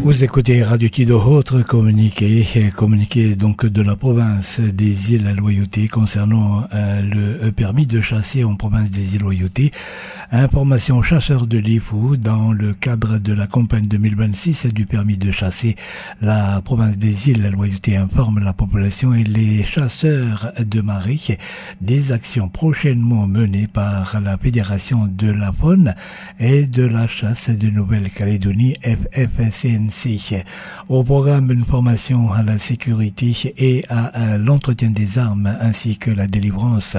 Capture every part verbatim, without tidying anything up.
Vous écoutez Radio Tido, autre communiqué, communiqué donc de la province des îles Loyauté concernant euh, le permis de chasser en province des îles Loyauté. Information chasseurs de l'I F O dans le cadre de la campagne deux mille vingt-six du permis de chasser. La province des îles Loyauté informe la population et les chasseurs de marée des actions prochainement menées par la Fédération de la faune et de la chasse de Nouvelle-Calédonie, F F C N C. Au programme, une formation à la sécurité et à, à l'entretien des armes ainsi que la délivrance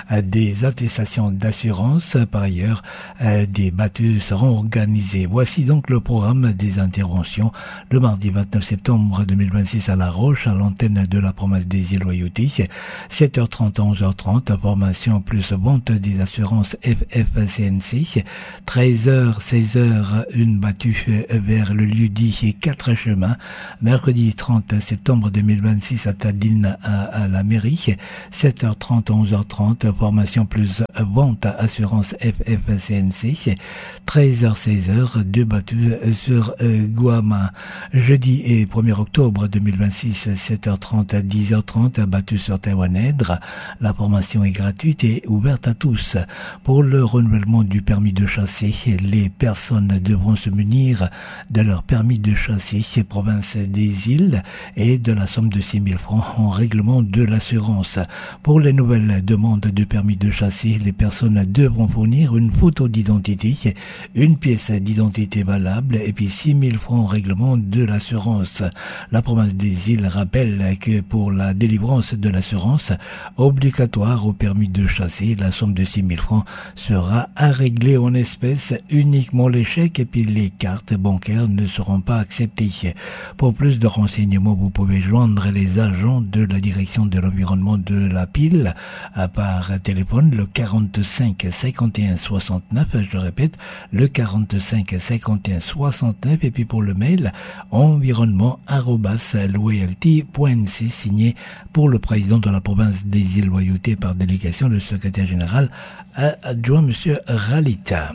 des attestations d'assurance. Par ailleurs, des battues seront organisées. Voici donc le programme des interventions le mardi vingt-neuf septembre deux mille vingt-six à La Roche, à l'antenne de la province des îles Loyauté. sept heures trente à onze heures trente, formation plus vente des assurances F F C N C. treize heures, seize heures, une battue vers le lieu dit quatre chemins. Mercredi trente septembre deux mille vingt-six à Tadine à, à la mairie. sept heures trente à onze heures trente, formation plus vente assurance F F C N C. treize heures, seize heures, deux battues sur euh, Guama. Jeudi et premier octobre deux mille vingt-six, sept heures trente à dix heures trente, battues sur Taïwanèdre. La formation est gratuite et ouverte à tous. Pour le renouvellement du permis de chasser, les personnes devront se munir de leur permis de chasser province des îles et de la somme de six mille francs en règlement de l'assurance. Pour les nouvelles demandes de permis de chasser, les personnes devront fournir une photo d'identité, une pièce d'identité valable et puis six mille francs en règlement de l'assurance. La province des îles rappelle que pour la délivrance de l'assurance obligatoire au permis de chasser, la somme de six mille francs sera à régler en espèces. Uniquement les chèques et puis les cartes bancaires ne seront pas acceptées. Pour plus de renseignements, vous pouvez joindre les agents de la direction de l'environnement de la Pile par téléphone le quarante-cinq cinquante et un soixante-neuf, je répète, le quarante-cinq cinquante et un soixante-neuf, et puis pour le mail environnement arobase loyalty point c, signé pour le président de la province des îles Loyauté par délégation, le secrétaire général adjoint monsieur Ralita.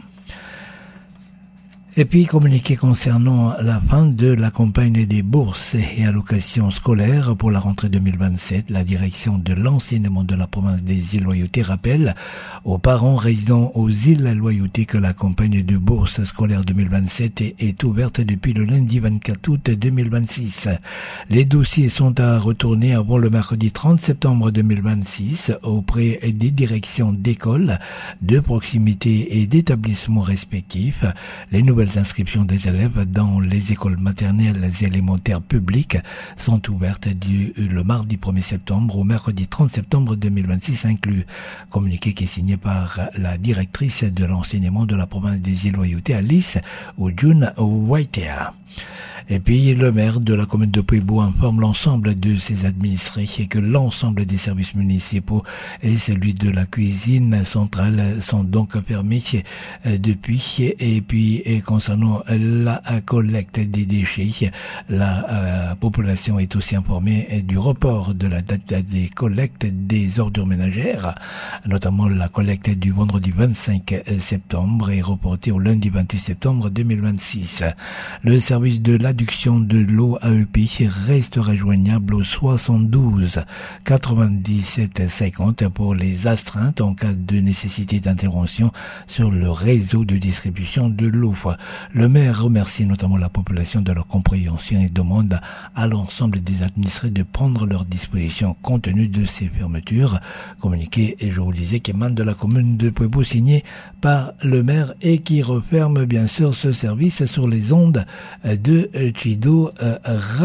Et puis, communiqué concernant la fin de la campagne des bourses et allocations scolaires pour la rentrée deux mille vingt-sept, la direction de l'enseignement de la province des îles Loyauté rappelle aux parents résidant aux îles Loyauté que la campagne de bourse scolaire deux mille vingt-sept est, est ouverte depuis le lundi vingt-quatre août deux mille vingt-six. Les dossiers sont à retourner avant le mercredi trente septembre deux mille vingt-six auprès des directions d'écoles, de proximité et d'établissements respectifs. Les nouvelles Les inscriptions des élèves dans les écoles maternelles et élémentaires publiques sont ouvertes du le mardi premier septembre au mercredi trente septembre deux mille vingt-six inclus. Communiqué qui est signé par la directrice de l'enseignement de la province des îles Loyauté, Alice Ojun Waitea. Et puis, le maire de la commune de Pueblo informe l'ensemble de ses administrés et que l'ensemble des services municipaux et celui de la cuisine centrale sont donc fermés depuis. Et puis, et concernant la collecte des déchets, la euh, population est aussi informée du report de la date des collectes des ordures ménagères, notamment la collecte du vendredi vingt-cinq septembre est reportée au lundi vingt-huit septembre deux mille vingt-six. Le service de la Réduction de l'eau A E P reste rejoignable au soixante-douze quatre-vingt-dix-sept cinquante pour les astreintes en cas de nécessité d'intervention sur le réseau de distribution de l'eau. Le maire remercie notamment la population de leur compréhension et demande à l'ensemble des administrés de prendre leurs dispositions compte tenu de ces fermetures. Communiqué, et je vous le disais, qui émane de la commune de Pueblo, signé par le maire et qui referme bien sûr ce service sur les ondes de Chido euh,